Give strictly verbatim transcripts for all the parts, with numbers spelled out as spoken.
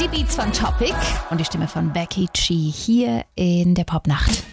Die Beats von Topic und die Stimme von Becky G hier in der Popnacht.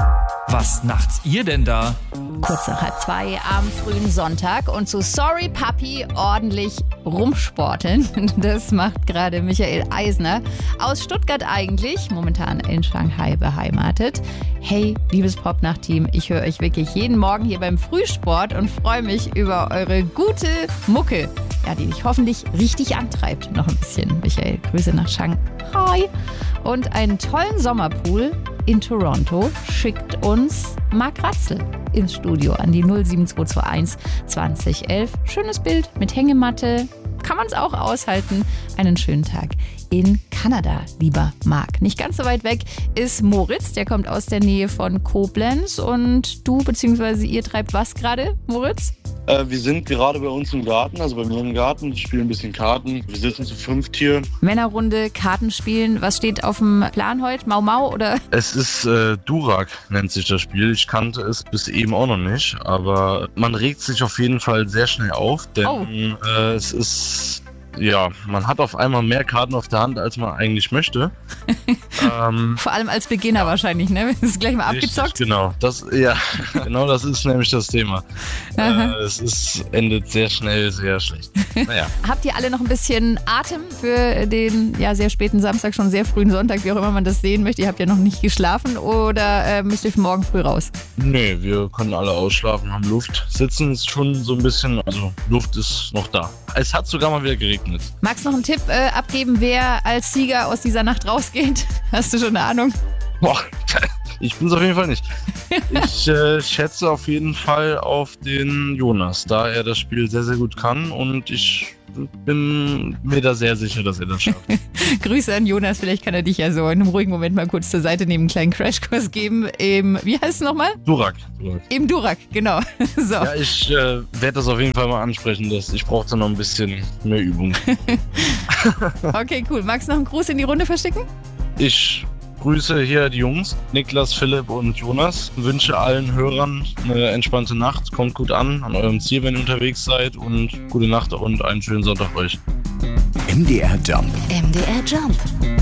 Was nachts ihr denn da? Kurz nach halb zwei am frühen Sonntag und zu Sorry Papi ordentlich rumsporteln. Das macht gerade Michael Eisner aus Stuttgart eigentlich, momentan in Shanghai beheimatet. Hey, liebes Popnacht-Team, ich höre euch wirklich jeden Morgen hier beim Frühsport und freue mich über eure gute Mucke, ja, die dich hoffentlich richtig antreibt. Noch ein bisschen, Michael. Grüße nach Shanghai. Und einen tollen Sommerpool in Toronto schickt uns Marc Ratzel ins Studio an die null sieben zwei zwei eins zwanzig elf. Schönes Bild mit Hängematte. Kann man es auch aushalten. Einen schönen Tag in Kanada, lieber Marc. Nicht ganz so weit weg ist Moritz. Der kommt aus der Nähe von Koblenz. Und du bzw. ihr treibt was gerade, Moritz? Äh, wir sind gerade bei uns im Garten, also bei mir im Garten. Ich spiele ein bisschen Karten. Wir sitzen zu fünft hier. Männerrunde, Karten spielen. Was steht auf dem Plan heute? Mau Mau oder? Es ist äh, Durak, nennt sich das Spiel. Ich kannte es bis eben auch noch nicht. Aber man regt sich auf jeden Fall sehr schnell auf. Denn Oh. äh, es ist... Ja, man hat auf einmal mehr Karten auf der Hand, als man eigentlich möchte. ähm, Vor allem als Beginner wahrscheinlich, ne? Das ist gleich mal richtig, abgezockt. Genau, das, ja, genau das ist nämlich das Thema. äh, es ist, endet sehr schnell, sehr schlecht. Naja. Habt ihr alle noch ein bisschen Atem für den ja, sehr späten Samstag, schon sehr frühen Sonntag, wie auch immer man das sehen möchte? Ihr habt ja noch nicht geschlafen oder äh, müsst ihr morgen früh raus? Nee, wir können alle ausschlafen, haben Luft. Sitzen ist schon so ein bisschen, also Luft ist noch da. Es hat sogar mal wieder geregnet. Magst du noch einen Tipp äh, abgeben, wer als Sieger aus dieser Nacht rausgeht? Hast du schon eine Ahnung? Boah, ich bin's auf jeden Fall nicht. Ich äh, schätze auf jeden Fall auf den Jonas, da er das Spiel sehr, sehr gut kann und ich bin mir da sehr sicher, dass er das schafft. Grüße an Jonas, vielleicht kann er dich ja so in einem ruhigen Moment mal kurz zur Seite nehmen, einen kleinen Crashkurs geben im, wie heißt es nochmal? Durak. Durak. Im Durak, genau. So. Ja, ich äh, werde das auf jeden Fall mal ansprechen, dass ich brauche da noch ein bisschen mehr Übung. Okay, cool. Magst du noch einen Gruß in die Runde verschicken? Ich grüße hier die Jungs, Niklas, Philipp und Jonas. Wünsche allen Hörern eine entspannte Nacht. Kommt gut an, an eurem Ziel, wenn ihr unterwegs seid. Und gute Nacht und einen schönen Sonntag euch. M D R Jump. M D R Jump.